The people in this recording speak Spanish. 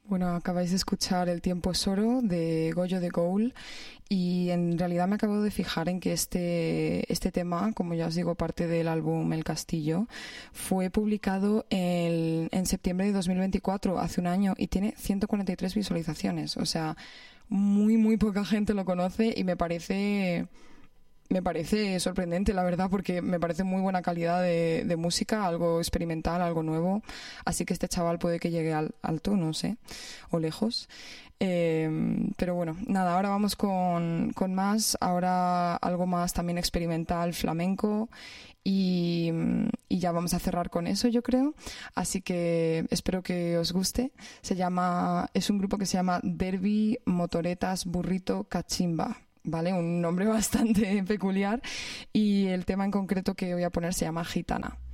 Bueno, acabáis de escuchar El tiempo es oro de Goyo de Ghoul y en realidad me acabo de fijar en que este tema, como ya os digo, parte del álbum El Castillo, fue publicado en septiembre de 2024, hace un año, y tiene 143 visualizaciones. O sea, muy poca gente lo conoce y me parece sorprendente, la verdad, porque me parece muy buena calidad de música, algo experimental, algo nuevo. Así que este chaval puede que llegue alto, no sé, o lejos. Pero bueno, nada, ahora vamos con más, ahora algo más también experimental, flamenco. Y ya vamos a cerrar con eso, yo creo. Así que espero que os guste. Es un grupo que se llama Derby Motoretas Burrito Cachimba. ¿Vale? Un nombre bastante peculiar y el tema en concreto que voy a poner se llama Gitana.